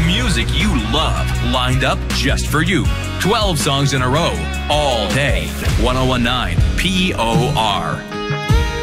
music you love, lined up just for you. 12 songs in a row, all day. 1019 POR.